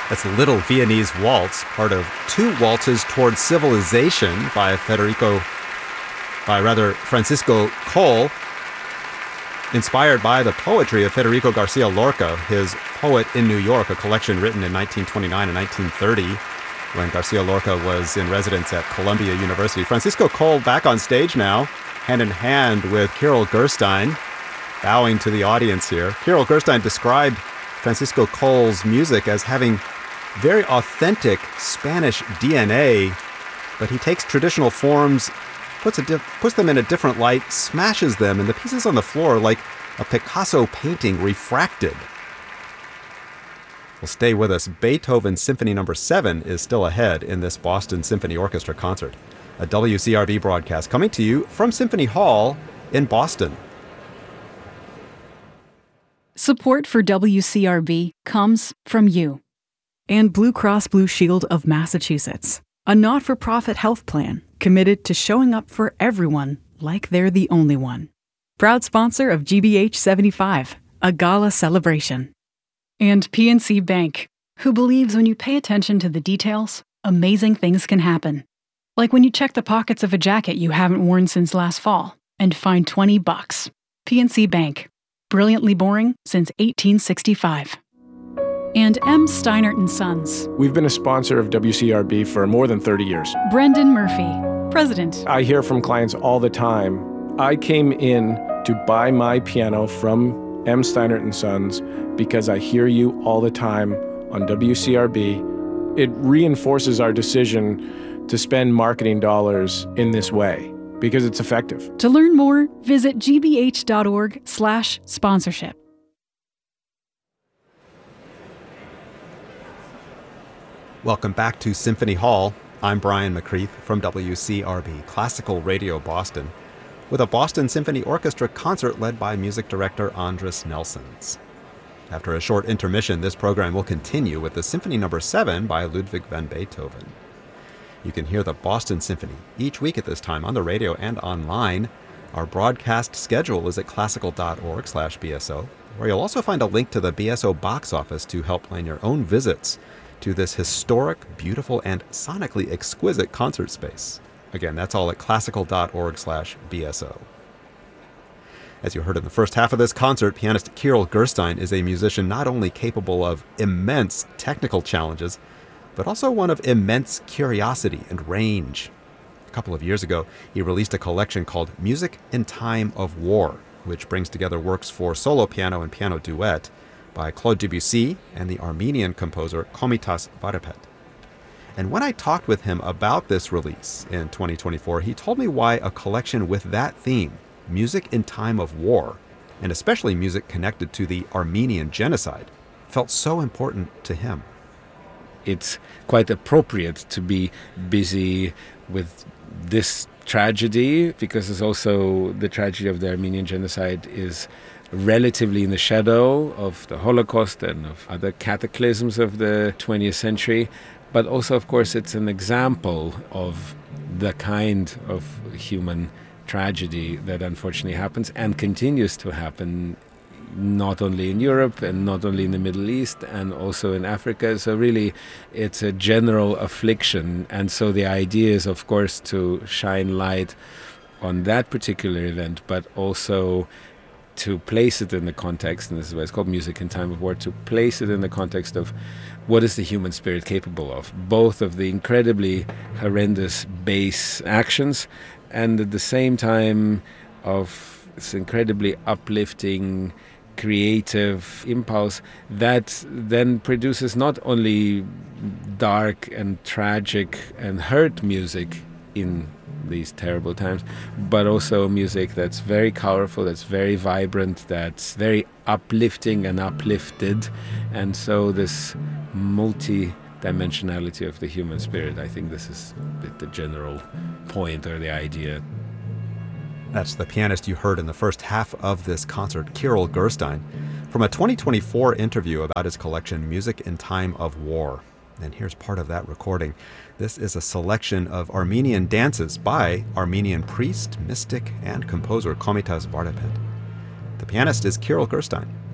That's Little Viennese Waltz, part of Two Waltzes Towards Civilization by Francisco Coll, inspired by the poetry of Federico Garcia Lorca, his Poet in New York, a collection written in 1929 and 1930 when Garcia Lorca was in residence at Columbia University. Francisco Coll back on stage now, hand in hand with Kirill Gerstein, bowing to the audience here. Kirill Gerstein described Francisco Coll's music as having very authentic Spanish DNA, but he takes traditional forms, puts them in a different light, smashes them, and the pieces on the floor like a Picasso painting refracted. Well, stay with us. Beethoven Symphony No. 7 is still ahead in this Boston Symphony Orchestra concert, a WCRB broadcast coming to you from Symphony Hall in Boston. Support for WCRB comes from you. And Blue Cross Blue Shield of Massachusetts, a not-for-profit health plan committed to showing up for everyone like they're the only one. Proud sponsor of GBH 75, a gala celebration. And PNC Bank, who believes when you pay attention to the details, amazing things can happen. Like when you check the pockets of a jacket you haven't worn since last fall and find $20. PNC Bank, brilliantly boring since 1865. And M. Steinert & Sons. We've been a sponsor of WCRB for more than 30 years. Brendan Murphy, President. I hear from clients all the time, I came in to buy my piano from M. Steinert & Sons because I hear you all the time on WCRB. It reinforces our decision to spend marketing dollars in this way because it's effective. To learn more, visit gbh.org/sponsorship. Welcome back to Symphony Hall. I'm Brian McCreath from WCRB, Classical Radio Boston, with a Boston Symphony Orchestra concert led by music director Andris Nelsons. After a short intermission, this program will continue with the Symphony No. 7 by Ludwig van Beethoven. You can hear the Boston Symphony each week at this time on the radio and online. Our broadcast schedule is at classical.org/BSO, where you'll also find a link to the BSO box office to help plan your own visits to this historic, beautiful, and sonically exquisite concert space. Again, that's all at classical.org/BSO. As you heard in the first half of this concert, pianist Kirill Gerstein is a musician not only capable of immense technical challenges, but also one of immense curiosity and range. A couple of years ago, he released a collection called Music in Time of War, which brings together works for solo piano and piano duet by Claude Debussy and the Armenian composer Komitas Varipet. And when I talked with him about this release in 2024, he told me why a collection with that theme, music in time of war, and especially music connected to the Armenian genocide, felt so important to him. It's quite appropriate to be busy with this tragedy because it's also the tragedy of the Armenian genocide is relatively in the shadow of the Holocaust and of other cataclysms of the 20th century. But also, of course, it's an example of the kind of human tragedy that unfortunately happens and continues to happen, not only in Europe and not only in the Middle East and also in Africa. So really, it's a general affliction. And so the idea is, of course, to shine light on that particular event, but also to place it in the context, and this is why it's called Music in Time of War, to place it in the context of what is the human spirit capable of, both of the incredibly horrendous base actions and at the same time of this incredibly uplifting, creative impulse that then produces not only dark and tragic and hurt music in these terrible times, but also music that's very colorful, that's very vibrant, that's very uplifting and uplifted. And so this multi-dimensionality of the human spirit, I think this is the general point or the idea. That's the pianist you heard in the first half of this concert, Kirill Gerstein, from a 2024 interview about his collection, Music in Time of War. And here's part of that recording. This is a selection of Armenian dances by Armenian priest, mystic, and composer Komitas Varipet. The pianist is Kirill Gerstein.